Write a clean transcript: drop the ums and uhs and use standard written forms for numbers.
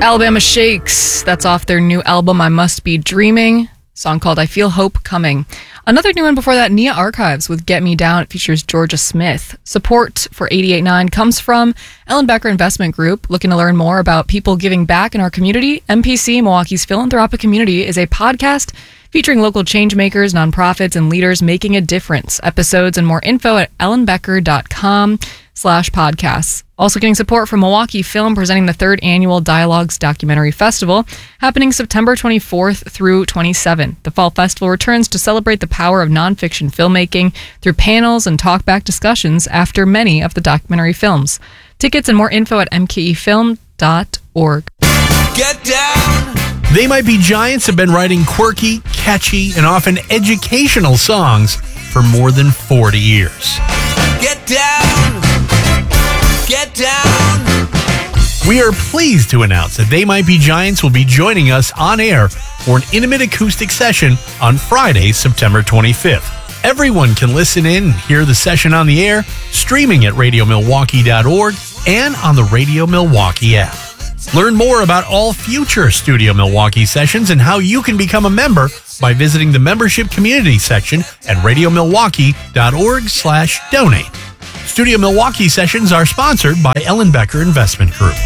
Alabama Shakes. That's off their new album, I Must Be Dreaming. Song called I Feel Hope Coming. Another new one before that, Nia Archives with Get Me Down. It features Georgia Smith. Support for 88.9 comes from Ellen Becker Investment Group. Looking to learn more about people giving back in our community? MPC, Milwaukee's philanthropic community, is a podcast featuring local change makers, nonprofits, and leaders making a difference. Episodes and more info at ellenbecker.com/podcasts. Also getting support from Milwaukee Film, presenting the 3rd annual Dialogues Documentary Festival, happening September 24th through 27th. The Fall Festival returns to celebrate the power of nonfiction filmmaking through panels and talkback discussions after many of the documentary films. Tickets and more info at mkefilm.org. Get down! They Might Be Giants have been writing quirky, catchy, and often educational songs for more than 40 years. Get down! Get down! We are pleased to announce that They Might Be Giants will be joining us on air for an intimate acoustic session on Friday, September 25th. Everyone can listen in and hear the session on the air, streaming at radiomilwaukee.org and on the Radio Milwaukee app. Learn more about all future Studio Milwaukee sessions and how you can become a member by visiting the membership community section at radiomilwaukee.org/donate. Studio Milwaukee sessions are sponsored by Ellen Becker Investment Group.